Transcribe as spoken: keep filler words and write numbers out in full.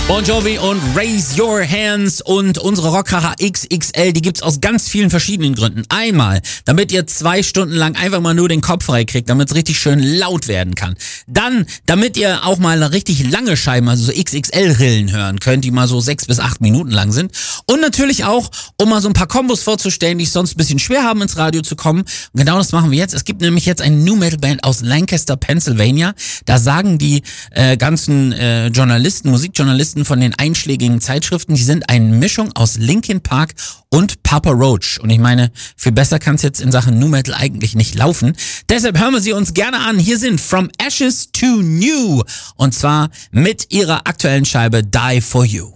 Bon Jovi und Raise Your Hands und unsere Rockkracher X X L, die gibt's aus ganz vielen verschiedenen Gründen. Einmal, damit ihr zwei Stunden lang einfach mal nur den Kopf frei kriegt, damit es richtig schön laut werden kann. Dann, damit ihr auch mal richtig lange Scheiben, also so X X L-Rillen hören könnt, die mal so sechs bis acht Minuten lang sind. Und natürlich auch, um mal so ein paar Kombos vorzustellen, die es sonst ein bisschen schwer haben, ins Radio zu kommen. Und genau das machen wir jetzt. Es gibt nämlich jetzt eine Nu-Metal-Band aus Lancaster, Pennsylvania. Da sagen die äh, ganzen äh, Journalisten, Musikjournalisten von den einschlägigen Zeitschriften, die sind eine Mischung aus Linkin Park und Papa Roach. Und ich meine, viel besser kann es jetzt in Sachen Nu Metal eigentlich nicht laufen. Deshalb hören wir sie uns gerne an. Hier sind From Ashes to New. Und zwar mit ihrer aktuellen Scheibe Die For You.